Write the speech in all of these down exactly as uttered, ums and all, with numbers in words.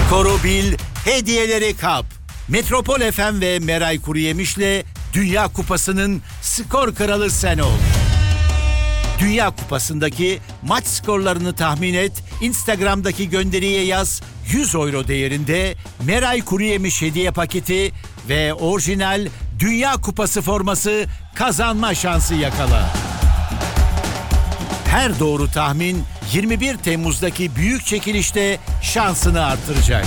Skoru bil, hediyeleri kap. Metropol F M ve Meray Kuruyemiş'le Dünya Kupası'nın skor kralı sen ol. Dünya Kupası'ndaki maç skorlarını tahmin et, Instagram'daki gönderiye yaz, yüz euro değerinde Meray Kuruyemiş hediye paketi ve orijinal Dünya Kupası forması kazanma şansı yakala. Her doğru tahmin yirmi bir Temmuz'daki büyük çekilişte şansını artıracak.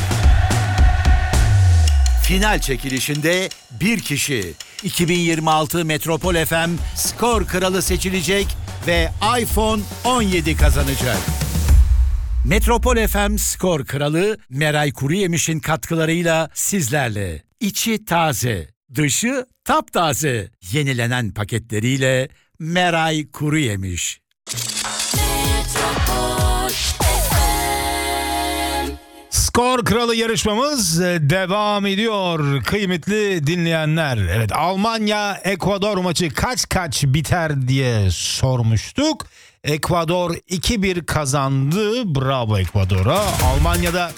Final çekilişinde bir kişi iki bin yirmi altı Metropol F M skor kralı seçilecek ve iPhone on yedi kazanacak. Metropol F M skor kralı Meray Kuruyemiş'in katkılarıyla sizlerle. İçi taze, dışı taptaze. Yenilenen paketleriyle Meray Kuruyemiş. Skor Kralı yarışmamız devam ediyor kıymetli dinleyenler. Evet, Almanya Ekvador maçı kaç kaç biter diye sormuştuk. Ekvador iki bir kazandı. Bravo Ekvador'a. Almanya'da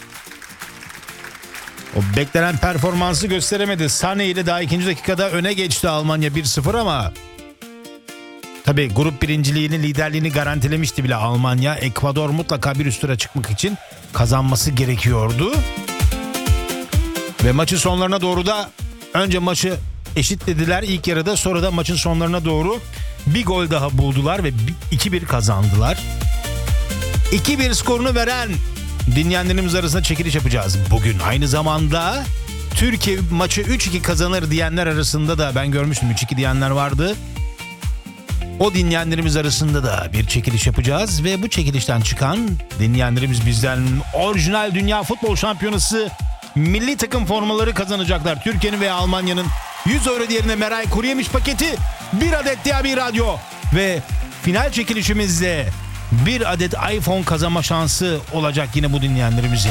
o beklenen performansı gösteremedi. Sané ile daha ikinci dakikada öne geçti Almanya bir sıfır ama tabii grup birinciliğini, liderliğini garantilemişti bile Almanya. Ekvador mutlaka bir üst tura çıkmak için kazanması gerekiyordu. Ve maçın sonlarına doğru da önce maçı eşitlediler ilk yarıda, sonra da maçın sonlarına doğru bir gol daha buldular ve iki bir kazandılar. iki bir skorunu veren dinleyenlerimiz arasında çekiliş yapacağız bugün. Aynı zamanda Türkiye maçı üç iki kazanır diyenler arasında da ben görmüştüm, üç iki diyenler vardı. O dinleyenlerimiz arasında da bir çekiliş yapacağız ve bu çekilişten çıkan dinleyenlerimiz bizden orijinal Dünya Futbol Şampiyonası milli takım formaları kazanacaklar. Türkiye'nin ve Almanya'nın yüz euro değerinde Meray Kuruyemiş paketi, bir adet D A B radyo ve final çekilişimizde bir adet iPhone kazanma şansı olacak yine bu dinleyenlerimizin.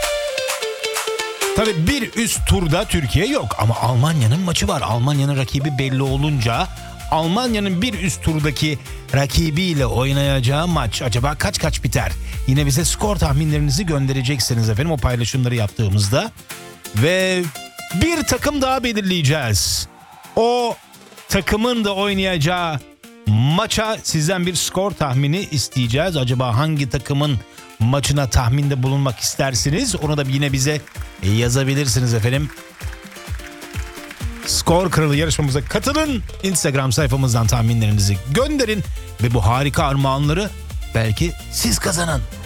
Tabii bir üst turda Türkiye yok ama Almanya'nın maçı var. Almanya'nın rakibi belli olunca Almanya'nın bir üst turdaki rakibiyle oynayacağı maç acaba kaç kaç biter? Yine bize skor tahminlerinizi göndereceksiniz efendim o paylaşımları yaptığımızda. Ve bir takım daha belirleyeceğiz. O takımın da oynayacağı maça sizden bir skor tahmini isteyeceğiz. Acaba hangi takımın maçına tahminde bulunmak istersiniz? Onu da yine bize yazabilirsiniz efendim. Skor Kralı yarışmamıza katılın. Instagram sayfamızdan tahminlerinizi gönderin ve bu harika armağanları belki siz kazanın.